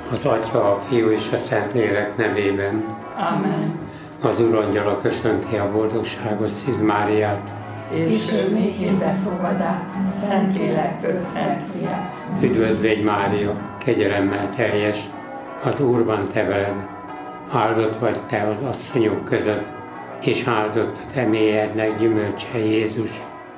Az Atya, a Fiú és a Szentlélek nevében. Amen. Az Urangyala köszönti a boldogságos Szűz Máriát. És ő mélyén befogadá, Szentlélektől Szent Fiát. Üdvözlégy Mária, kegyelemmel teljes, az Úr van te veled. Áldott vagy te az asszonyok között, és áldott a te mélyednek gyümölcse Jézus.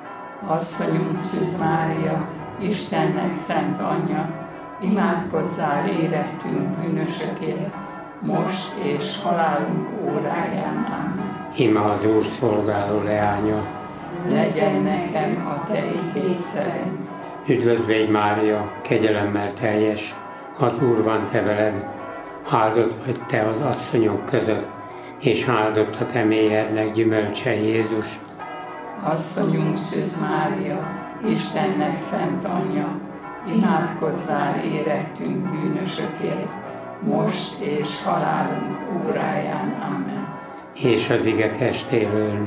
Asszonyunk Szűz Mária, Istennek szent anyja, imádkozzál érettünk bűnösökért, most és halálunk óráján. Amen. Íme az Úr szolgáló leánya. Legyen nekem a te igéd szerint. Üdvözlégy Mária, kegyelemmel teljes, az Úr van te veled. Áldott vagy te az asszonyok között, és áldott a te mélyednek gyümölcse Jézus. Asszonyunk Szűz Mária, Istennek szent anyja, imádkozzál érettünk bűnösökért, most és halálunk óráján. Amen. És az ige testéről.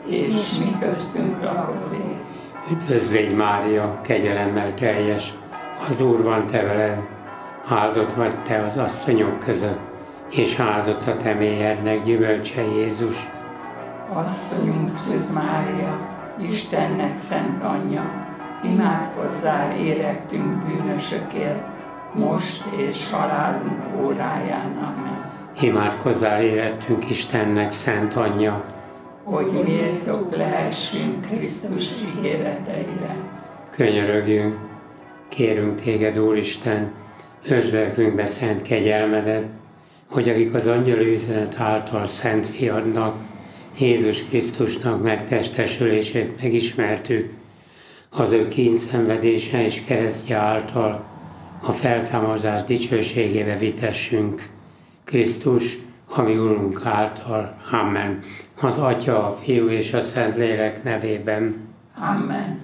És mi köztünk lakozik. Üdvözlégy Mária, kegyelemmel teljes, az Úr van te veled. Áldott vagy te az asszonyok között, és áldott a te mélyednek gyümölcse Jézus. Asszonyunk Szűz Mária, Istennek szent anyja, imádkozzál érettünk bűnösökért, most és halálunk óráján. Amen. Imádkozzál érettünk Istennek szent anyja, hogy méltók lehessünk Krisztus ígéreteire. Könyörögjünk, kérünk téged, Úristen, öntsd lelkünkbe szent kegyelmedet, hogy akik az angyali üzenet által szent fiadnak, Jézus Krisztusnak megtestesülését megismertük, az ő kíndszenvedése és keresztje által a feltámadás dicsőségébe vitessünk. Krisztus, a mi Urunk által. Amen. Az Atya, a Fiú és a Szentlélek nevében. Amen.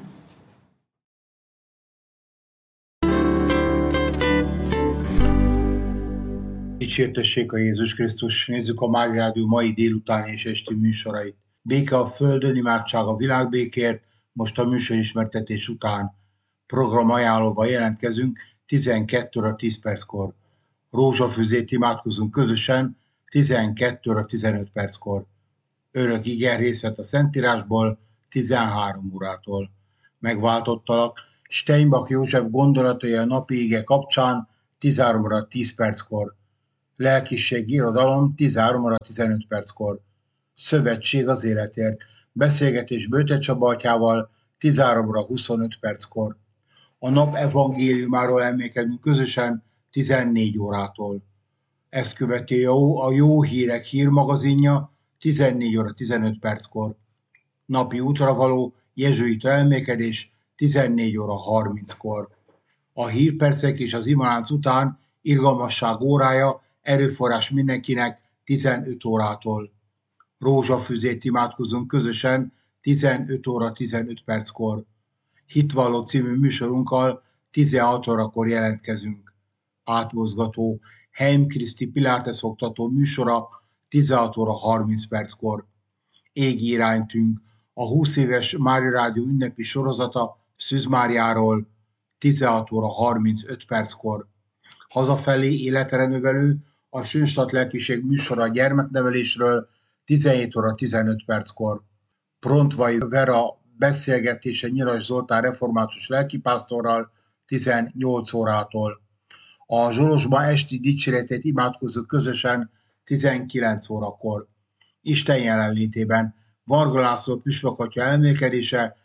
Dicsértessék a Jézus Krisztus! Nézzük a Mária Rádió mai délutáni és esti műsorait. Béke a földön, imádság a világbékért, most a műsorismertetés után program ajánlóval jelentkezünk 12 óra 10 perckor. Rózsafüzét imádkozunk közösen 12 óra 15 perckor. Örök ige részlet a Szentírásból 13 órától. Megváltottalak Steinbach József gondolatai a napi ige kapcsán 13 óra 10 perckor. Lelkiség irodalom 13 óra 15 perckor. Szövetség az életért. Beszélgetés Böjte Csaba atyával 13 óra 25 perckor. A nap evangéliumáról emlékezünk közösen 14 órától. Ezt követi a Jó Hírek hírmagazinja 14 óra 15 perckor. Napi útra való jezsuita elmékedés 14 óra 30-kor. A hírpercek és az imalánc után irgalmasság órája, erőforrás mindenkinek 15 órától. Rózsafüzét imádkozunk közösen 15 óra 15 perckor. Hitvalló című műsorunkkal 16 órakor jelentkezünk. Átmozgató Heim Kriszti Pilates oktató műsora 16 óra 30 perckor. Égi iránytünk a 20 éves Mária Rádió ünnepi sorozata Szűz Máriáról 16 óra 35 perckor. Hazafelé életre növelő a Sönstadt lelkiség műsora a gyermeknevelésről 17 óra 15 perckor. Prontvai Vera beszélgetése Nyilas Zoltán református lelkipásztorral 18 órától. A Zsolosba esti dicséretét imádkozunk közösen 19 órakor. Isten jelenlétében Varga László püspök atya elmélkedése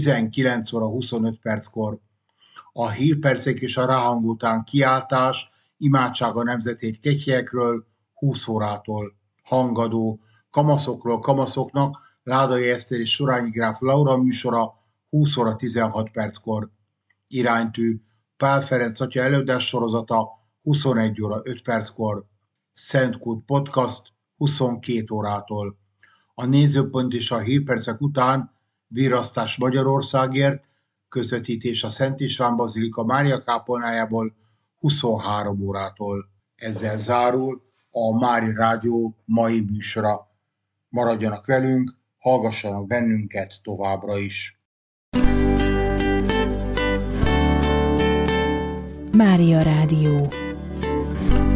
19 óra 25 perckor. A hírpercek és a ráhang után kiáltás, imádság a nemzetét ketyekről 20 órától. Hangadó kamaszokról kamaszoknak Ládai Eszter és Surányi gráf Laura műsora 20 óra 16 perckor. Iránytű Pál Ferenc atya előadás sorozata 21 óra 5 perckor. Szentkút podcast 22 órától. A nézőpont és a hírpercek után virrasztás Magyarországért, közvetítés a Szent István Bazilika Mária kápolnájából 23 órától. Ezzel zárul a Mária Rádió mai műsora. Maradjanak velünk, hallgassanak bennünket továbbra is. Mária Rádió.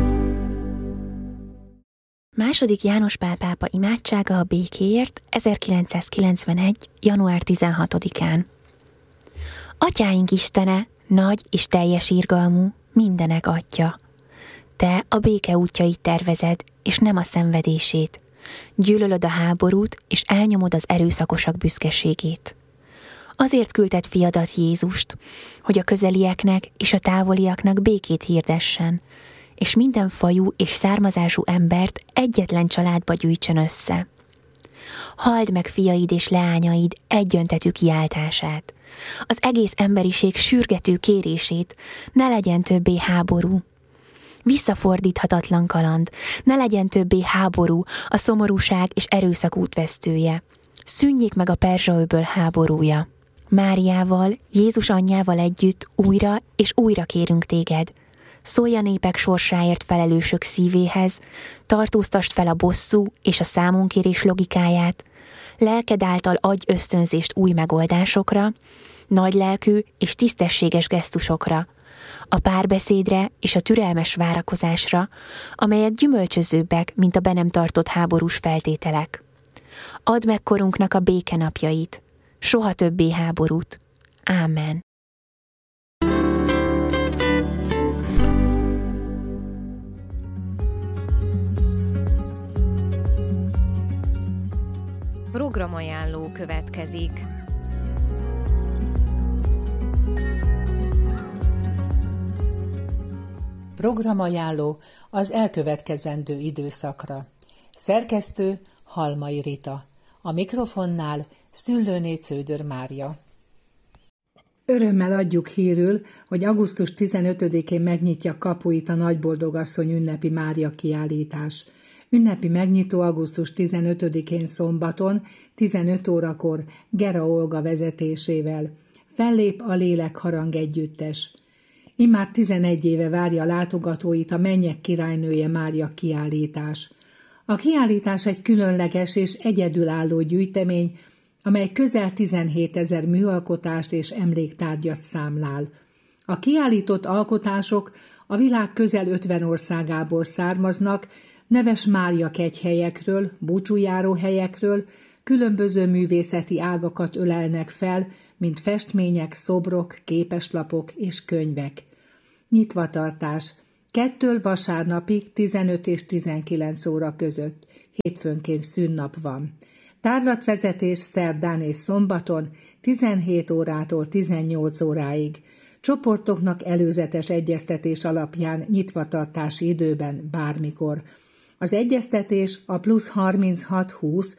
II. János Pál pápa imádsága a békéért 1991. január 16-án. Atyáink Istene, nagy és teljes irgalmú, mindenek Atya. Te a béke útjait tervezed, és nem a szenvedését. Gyűlölöd a háborút, és elnyomod az erőszakosak büszkeségét. Azért küldted fiadat Jézust, hogy a közelieknek és a távoliaknak békét hirdessen, és minden fajú és származású embert egyetlen családba gyűjtsön össze. Halld meg fiaid és leányaid egyöntetű kiáltását, az egész emberiség sürgető kérését, ne legyen többé háború. Visszafordíthatatlan kaland, ne legyen többé háború, a szomorúság és erőszak útvesztője. Szűnjék meg a Perzsa-öböl háborúja. Máriával, Jézus anyjával együtt újra és újra kérünk téged. Szólj a népek sorsáért felelősök szívéhez, tartóztasd fel a bosszú és a számonkérés logikáját, lelked által adj ösztönzést új megoldásokra, nagylelkű és tisztességes gesztusokra, a párbeszédre és a türelmes várakozásra, amelyek gyümölcsözőbbek, mint a be nem tartott háborús feltételek. Add meg korunknak a békenapjait, soha többé háborút. Ámen. Programajánló következik. Programajánló az elkövetkezendő időszakra. Szerkesztő Halmai Rita. A mikrofonnál Szüllőné Cződör Mária. Örömmel adjuk hírül, hogy augusztus 15-én megnyitja kapuit a Nagyboldogasszony ünnepi Mária kiállítás. Ünnepi megnyitó augusztus 15-én szombaton, 15 órakor Gera Olga vezetésével. Fellép a Lélekharang együttes. Immár 11 éve várja látogatóit a Mennyek királynője Mária kiállítás. A kiállítás egy különleges és egyedülálló gyűjtemény, amely közel 17 000 műalkotást és emléktárgyat számlál. A kiállított alkotások a világ közel 50 országából származnak, neves Mária kegyhelyekről, búcsújáróhelyekről, különböző művészeti ágakat ölelnek fel, mint festmények, szobrok, képeslapok és könyvek. Nyitvatartás 2 vasárnapig 15 és 19 óra között, hétfőnként szünnap van. Tárlatvezetés szerdán és szombaton 17 órától 18 óráig. Csoportoknak előzetes egyeztetés alapján nyitvatartási időben bármikor. Az egyeztetés a +36 20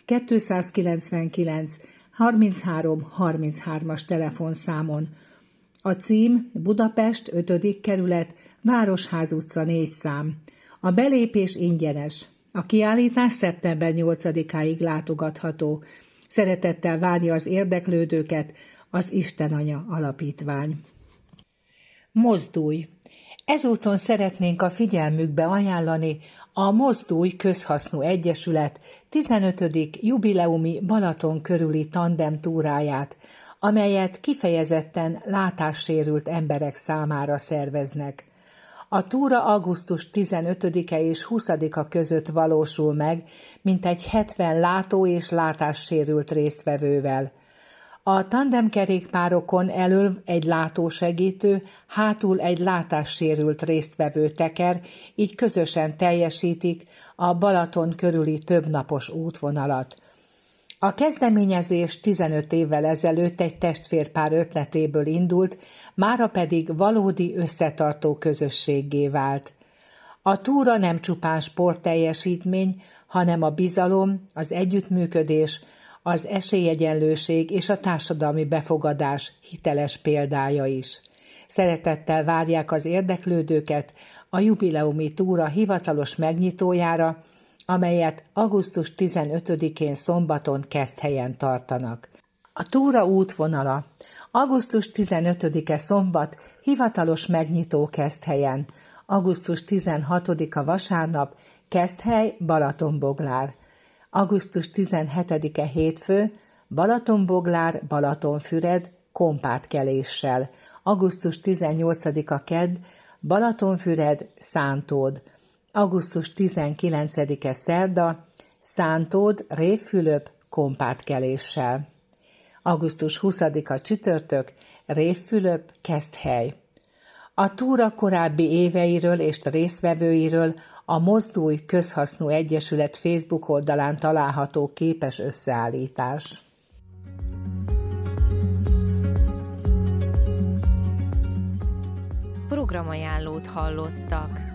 299 33 33-as telefonszámon. A cím Budapest 5. kerület, Városház utca 4 szám. A belépés ingyenes. A kiállítás szeptember 8-áig látogatható. Szeretettel várja az érdeklődőket az Istenanya Alapítvány. Mozdulj! Ezúton szeretnénk a figyelmükbe ajánlani a Mozdulj Közhasznú Egyesület 15. jubileumi Balaton körüli tandem túráját, amelyet kifejezetten látássérült emberek számára szerveznek. A túra augusztus 15-e és 20-a között valósul meg, mintegy 70 látó- és látássérült résztvevővel. A tandemkerékpárokon elől egy látósegítő, hátul egy látássérült résztvevő teker, így közösen teljesítik a Balaton körüli többnapos útvonalat. A kezdeményezés 15 évvel ezelőtt egy testvérpár ötletéből indult, mára pedig valódi összetartó közösséggé vált. A túra nem csupán sportteljesítmény, hanem a bizalom, az együttműködés, az esélyegyenlőség és a társadalmi befogadás hiteles példája is. Szeretettel várják az érdeklődőket a jubileumi túra hivatalos megnyitójára, amelyet augusztus 15-én szombaton Keszthelyen tartanak. A túra útvonala. Augusztus 15-e szombat, hivatalos megnyitó Keszthelyen. Augusztus 16-a vasárnap, Keszthely, Balatonboglár. Augusztus 17-e hétfő, Balatonboglár, Balatonfüred, kompátkeléssel. Augusztus 18-a kedd, Balatonfüred, Szántód. Augusztus 19-e szerda, Szántód, Révfülöp kompátkeléssel. Augusztus 20-a csütörtök, Révfülöp, Keszthely. A túra korábbi éveiről és résztvevőiről a Mozdulj Közhasznú Egyesület Facebook oldalán található képes összeállítás. Programajánlót hallottak.